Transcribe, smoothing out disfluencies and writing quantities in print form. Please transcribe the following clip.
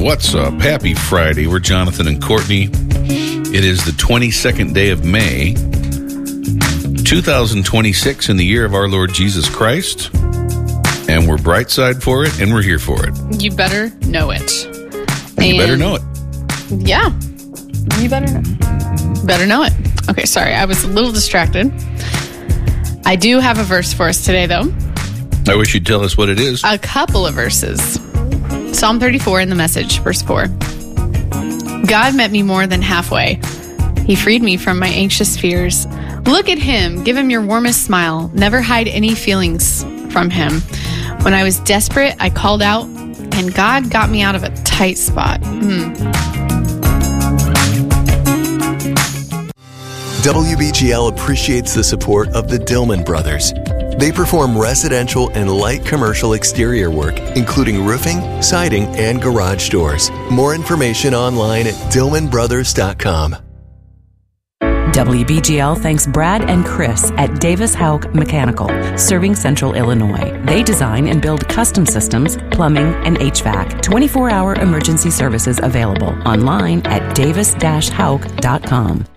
What's up? Happy Friday. We're Jonathan and Courtney. It is the 22nd day of May, 2026, in the year of our Lord Jesus Christ. And we're bright side for it, and we're here for it. You better know it. You better know it. Yeah. You better know. Better know it. Okay, sorry. I was a little distracted. I do have a verse for us today, though. I wish you'd tell us what it is. A couple of verses. Psalm 34 in the Message, verse 4. God met me more than halfway. He freed me from my anxious fears. Look at him. Give him your warmest smile. Never hide any feelings from him. When I was desperate, I called out, and God got me out of a tight spot. WBGL appreciates the support of the Dillman Brothers. They perform residential and light commercial exterior work, including roofing, siding, and garage doors. More information online at DillmanBrothers.com. WBGL thanks Brad and Chris at Davis Houck Mechanical, serving Central Illinois. They design and build custom systems, plumbing, and HVAC. 24-hour emergency services available online at davis-houck.com.